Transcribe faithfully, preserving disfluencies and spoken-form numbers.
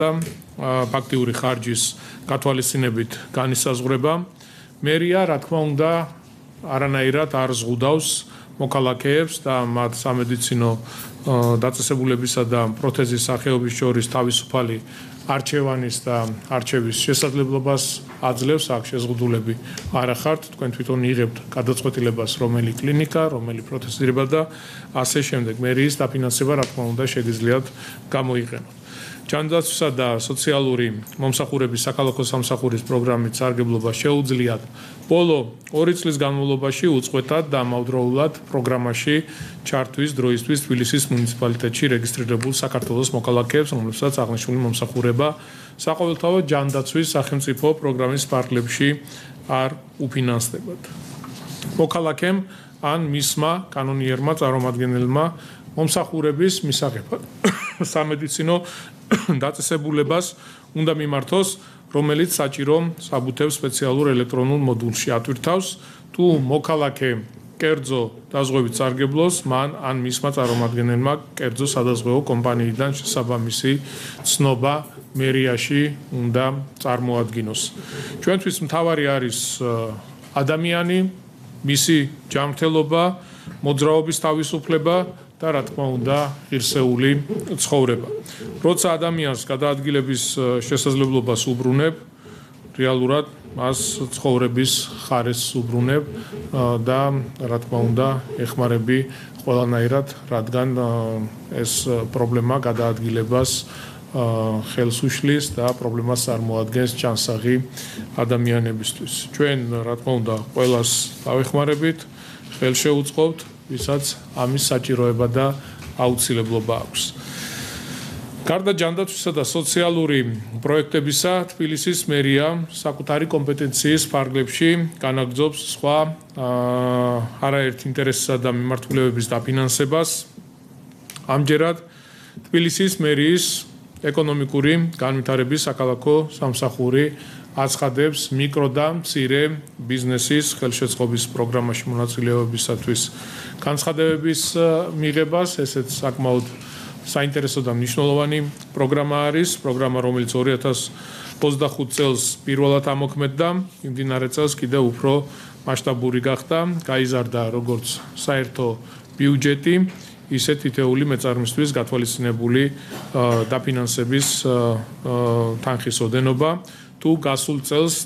ფაქტიური ხარჯის გათვალისწინებით განისაზღვრება. მერია, რა თქმა უნდა, არანაირად არ ზღუდავს მოქალაქეებს და მათ სამედიცინო დაწესებულებისა და პროთეზის სახეობის შორის თავისუფალი არჩევანის და არჩევის შესაძლებლობას აძლევს. აქ შეზღუდულები არ ახართ, თქვენ თვითონ იღებთ გადაწყვეტილებას, რომელი კლინიკა, რომელი პროთეზირება და ასე შემდეგ. მერიის დაფინანსება, რა თქმა უნდა, შეგიძლიათ გამოიყენოთ. ჯანდაცვისა და სოციალური მომსახურების საქალაქო სამსახურის პროგრამით სარგებლობა შეუძლიათ ბოლო ორი წლის განმავლობაში უწყვეტად და ამავდროულად პროგრამაში ჩართვის დროისთვის თბილისის მუნიციპალიტეტში რეგისტრირებულ საქართველოს მოქალაქეებს, რომლებსაც აღნიშნული მომსახურება საყოველთაოდ ჯანდაცვის სახელმწიფო პროგრამის ფარგლებში არ უფინანსდებათ. მოქალაქემ ან მისმა კანონიერმა წარმომადგენელმა მომსახურების მისაღებად სამედიცინო დაწესებულებას უნდა მიმართოს, რომელიც საჭირო საბუთებს სპეციალურ ელექტრონულ მოდულში ატვირთავს. თუ მოქალაქე კერძო დაზღვევით სარგებლობს, მან ან მისმა წარმომადგენელმა კერძო სადაზღვევო კომპანიიდან შესაბამისი ცნობა მერიაში უნდა წარმოადგინოს. ჩვენთვის მთავარი არის ადამიანი, მისი ჯანმრთელობა, მოძრაობის თავისუფლება და რა თქმა უნდა ღირსეული ცხოვრება. როცა ადამიანს გადაადგილების შესაძლებლობას უბრუნებ, რეალურად მას ცხოვრების ხარეს უბრუნებ და რა თქმა უნდა ეხმარები ყველანაირად, რადგან ეს პრობლემა გადაადგილებას ხელს უშლის და პრობლემას წარმოადგენს ჩანსაღი ადამიანებისთვის. ჩვენ რა თქმა უნდა ყველას დავეხმარებით, ხელშეუწყობთ, ვისაც ამის საჭიროება და აუცილებლობა აქვს. გარდა ჯანდაცვისა და სოციალური პროექტებისა, თბილისის მერია საკუთარი კომპეტენციის ფარგლებში განაგრძობს სხვა არაერთ ინტერესსა და მიმართულებების დაფინანსებას. ამჯერად თბილისის მერიის ეკონომიკური განვითარების საქალაქო სამსახური აცხადებს მიკრო და მცირე ბიზნესის ხელშეწყობის პროგრამაში მონაწილეობისათვის განცხადებების მიღებას. ესეც საკმაოდ საინტერესო და მნიშვნელოვანი პროგრამა არის. პროგრამა, რომელიც ორი ათას ოცდახუთ წელს პირველად ამოქმედდა, იმდინარე წელს კიდევ უფრო მასშტაბური გახდა, გაიზარდა როგორც საერთო ბიუჯეტი, ისე თითეული მეწარმისთვის გათვალისწინებული დაფინანსების თანხის ოდენობა. თუ გასულ წელს